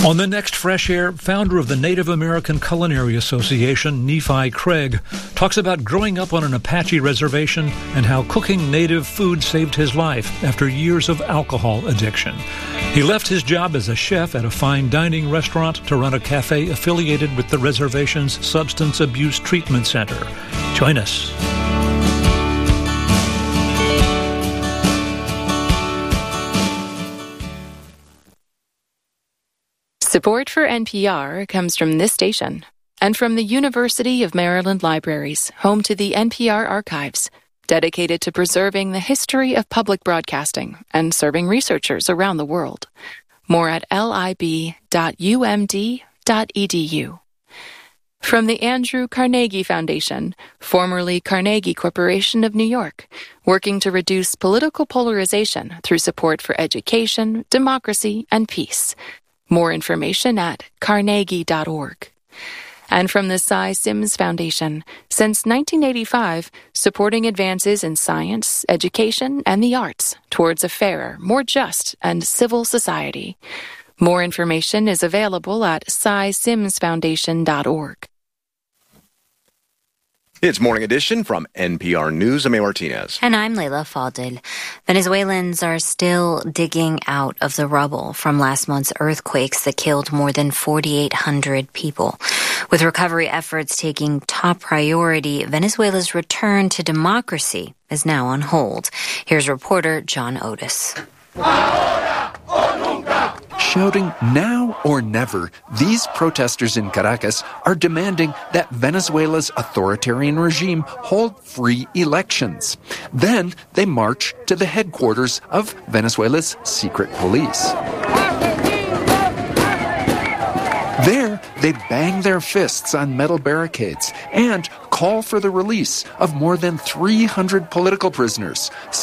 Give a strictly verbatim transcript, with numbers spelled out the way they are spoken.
On the next Fresh Air, founder of the Native American Culinary Association, Nephi Craig, talks about growing up on an Apache reservation and how cooking native food saved his life after years of alcohol addiction. He left his job as a chef at a fine dining restaurant to run a cafe affiliated with the reservation's Substance Abuse Treatment Center. Join us. Support for N P R comes from this station and from the University of Maryland Libraries, home to the N P R Archives, dedicated to preserving the history of public broadcasting and serving researchers around the world. More at lib dot u m d dot e d u. From the Andrew Carnegie Foundation, formerly Carnegie Corporation of New York, working to reduce political polarization through support for education, democracy, and peace. More information at carnegie dot org. And from the Cy Sims Foundation, since nineteen eighty-five, supporting advances in science, education, and the arts towards a fairer, more just, and civil society. More information is available at cy sims foundation dot org. It's Morning Edition from N P R News. I'm A. Martinez. And I'm Leila Fadel. Venezuelans are still digging out of the rubble from last month's earthquakes that killed more than forty-eight hundred people. With recovery efforts taking top priority, Venezuela's return to democracy is now on hold. Here's reporter John Otis. Shouting now or never, these protesters in Caracas are demanding that Venezuela's authoritarian regime hold free elections. Then they march to the headquarters of Venezuela's secret police. There, they bang their fists on metal barricades and call for the release of more than three hundred political prisoners,